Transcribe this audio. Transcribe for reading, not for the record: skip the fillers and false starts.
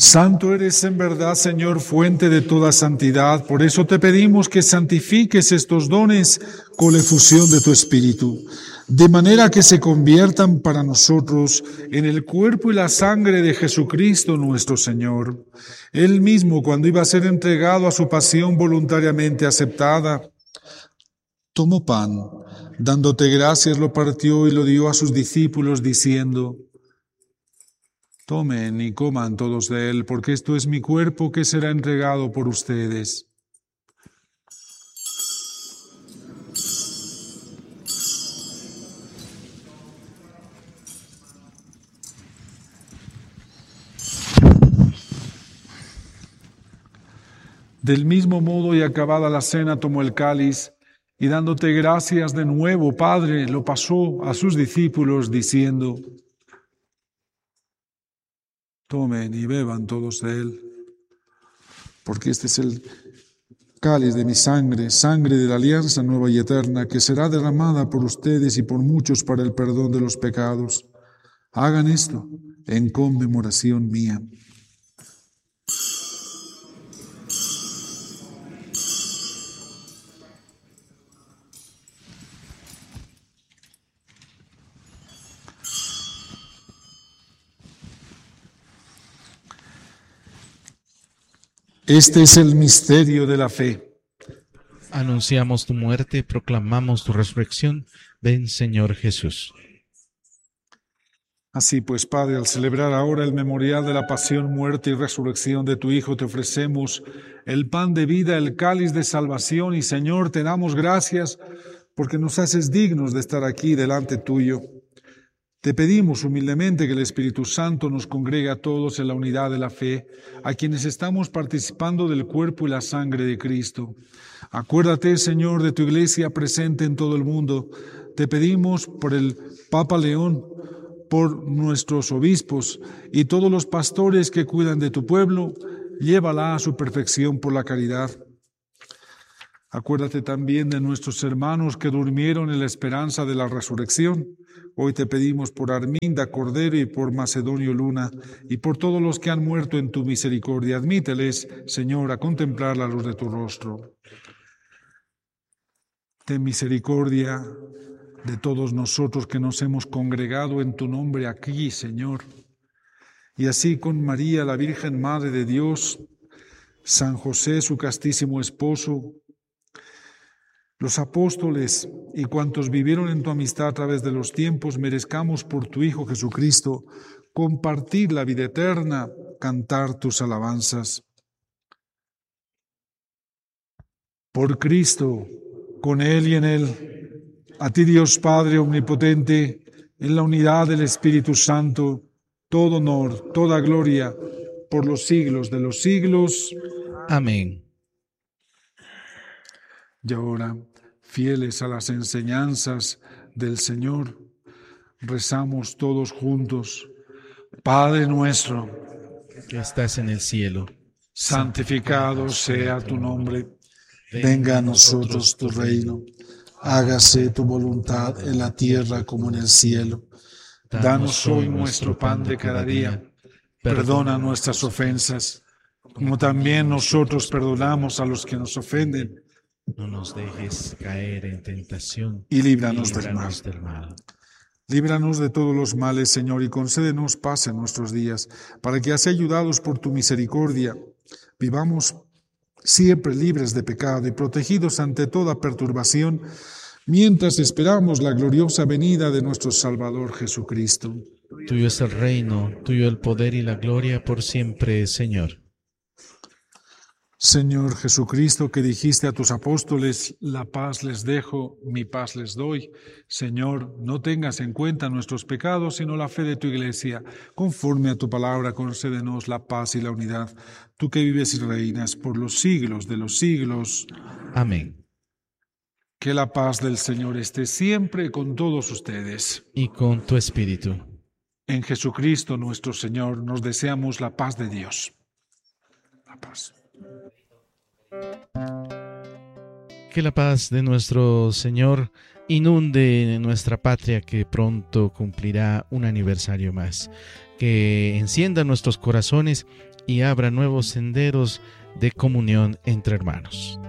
Santo eres en verdad, Señor, fuente de toda santidad. Por eso te pedimos que santifiques estos dones con la efusión de tu Espíritu, de manera que se conviertan para nosotros en el cuerpo y la sangre de Jesucristo nuestro Señor. Él mismo, cuando iba a ser entregado a su pasión voluntariamente aceptada, tomó pan, dándote gracias, lo partió y lo dio a sus discípulos, diciendo: tomen y coman todos de él, porque esto es mi cuerpo que será entregado por ustedes. Del mismo modo, y acabada la cena, tomó el cáliz, y dándote gracias de nuevo, Padre, lo pasó a sus discípulos, diciendo: tomen y beban todos de él, porque este es el cáliz de mi sangre, sangre de la alianza nueva y eterna, que será derramada por ustedes y por muchos para el perdón de los pecados. Hagan esto en conmemoración mía. Este es el misterio de la fe. Anunciamos tu muerte, proclamamos tu resurrección. Ven, Señor Jesús. Así pues, Padre, al celebrar ahora el memorial de la pasión, muerte y resurrección de tu Hijo, te ofrecemos el pan de vida, el cáliz de salvación, y Señor, te damos gracias porque nos haces dignos de estar aquí delante tuyo. Te pedimos humildemente que el Espíritu Santo nos congregue a todos en la unidad de la fe, a quienes estamos participando del cuerpo y la sangre de Cristo. Acuérdate, Señor, de tu Iglesia presente en todo el mundo. Te pedimos por el Papa León, por nuestros obispos y todos los pastores que cuidan de tu pueblo, llévala a su perfección por la caridad. Acuérdate también de nuestros hermanos que durmieron en la esperanza de la resurrección. Hoy te pedimos por Arminda Cordero y por Macedonio Luna y por todos los que han muerto en tu misericordia. Admíteles, Señor, a contemplar la luz de tu rostro. Ten misericordia de todos nosotros que nos hemos congregado en tu nombre aquí, Señor. Y así con María, la Virgen Madre de Dios, San José, su castísimo esposo, los apóstoles y cuantos vivieron en tu amistad a través de los tiempos, merezcamos por tu Hijo Jesucristo compartir la vida eterna, cantar tus alabanzas. Por Cristo, con Él y en Él, a ti Dios Padre Omnipotente, en la unidad del Espíritu Santo, todo honor, toda gloria, por los siglos de los siglos. Amén. Y ahora, fieles a las enseñanzas del Señor, rezamos todos juntos. Padre nuestro, Que estás en el cielo, santificado sea tu nombre. Venga a nosotros tu reino. Hágase tu voluntad en la tierra como en el cielo. Danos hoy nuestro pan de cada día. Perdona nuestras ofensas, como también nosotros perdonamos a los que nos ofenden. no nos dejes caer en tentación Y líbranos del mal. mal. Líbranos de todos los males, Señor, y concédenos paz en nuestros días, para que, así ayudados por tu misericordia, vivamos siempre libres de pecado y protegidos ante toda perturbación, mientras esperamos la gloriosa venida de nuestro Salvador Jesucristo. Tuyo es el reino, tuyo el poder y la gloria por siempre, Señor. Señor Jesucristo, que dijiste a tus apóstoles: la paz les dejo, mi paz les doy. Señor, no tengas en cuenta nuestros pecados, sino la fe de tu Iglesia. Conforme a tu palabra, concédenos la paz y la unidad. Tú que vives y reinas por los siglos de los siglos. Amén. Que la paz del Señor esté siempre con todos ustedes. Y con tu espíritu. En Jesucristo nuestro Señor nos deseamos la paz de Dios. La paz. Que la paz de nuestro Señor inunde nuestra patria, que pronto cumplirá un aniversario más. que encienda nuestros corazones y abra nuevos senderos de comunión entre hermanos.